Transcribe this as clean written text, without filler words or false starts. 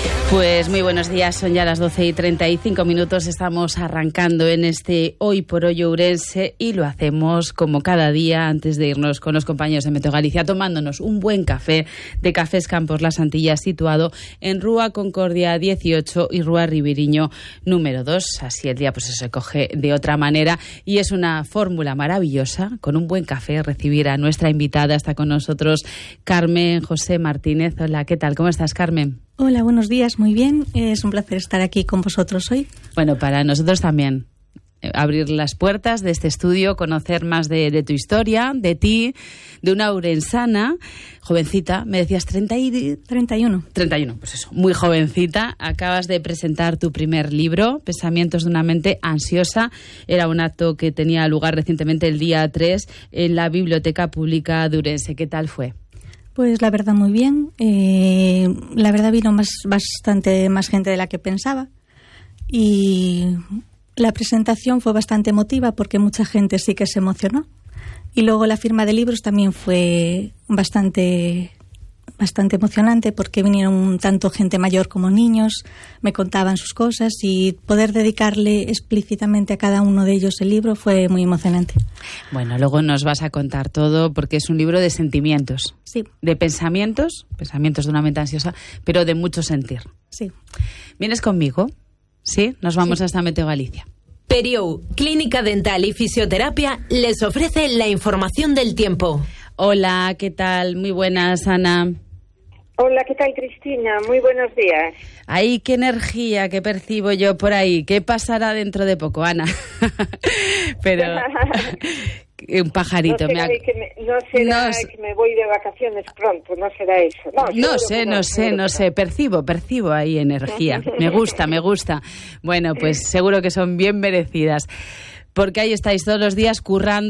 Pues muy buenos días, son ya las 12:35, estamos arrancando en este Hoy por Hoy Ourense y lo hacemos como cada día antes de irnos con los compañeros de Meteo Galicia, tomándonos un buen café de Cafés Campos Las Antillas, situado en Rúa Concordia 18 y Rúa Ribiriño número 2, así el día pues se coge de otra manera y es una fórmula maravillosa, con un buen café, recibir a nuestra invitada. Está con nosotros Carmen José Martínez. Hola, ¿qué tal? ¿Cómo estás, Carmen? Hola, buenos días, muy bien. Es un placer estar aquí con vosotros hoy. Bueno, para nosotros también. Abrir las puertas de este estudio, conocer más de tu historia, de ti, de una ourensana, jovencita, me decías 31, pues eso, muy jovencita. Acabas de presentar tu primer libro, Pensamientos de una mente ansiosa. Era un acto que tenía lugar recientemente el día 3 en la Biblioteca Pública de Ourense. ¿Qué tal fue? Pues la verdad muy bien. La verdad vino bastante más gente de la que pensaba y la presentación fue bastante emotiva porque mucha gente sí que se emocionó. Y luego la firma de libros también fue bastante emocionante porque vinieron tanto gente mayor como niños, me contaban sus cosas y poder dedicarle explícitamente a cada uno de ellos el libro fue muy emocionante. Bueno, luego nos vas a contar todo porque es un libro de sentimientos, sí, de pensamientos de una mente ansiosa, pero de mucho sentir. Sí. ¿Vienes conmigo? ¿Sí? Nos vamos hasta Meteo Galicia. Periou, Clínica Dental y Fisioterapia, les ofrece la información del tiempo. Hola, ¿qué tal? Muy buenas, Ana. Hola, ¿qué tal, Cristina? Muy buenos días. Ay, qué energía que percibo yo por ahí. ¿Qué pasará dentro de poco, Ana? Pero un pajarito. No será que me voy de vacaciones pronto, no será eso. No sé. Percibo ahí energía. Me gusta. Bueno, pues seguro que son bien merecidas. Porque ahí estáis todos los días currando.